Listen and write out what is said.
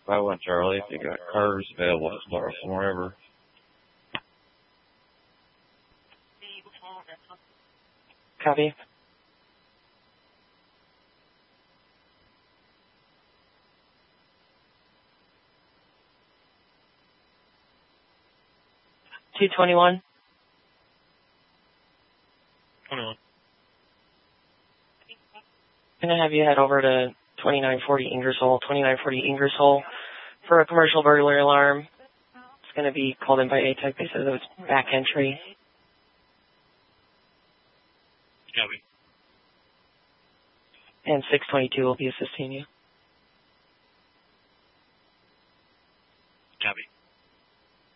51 Charlie, if you got cars available to start from wherever. Copy. $221. 21. Going to have you head over to 2940 Ingersoll, 2940 Ingersoll for a commercial burglary alarm. It's going to be called in by A-Tech. They said it was back entry. Copy. And 622 will be assisting you.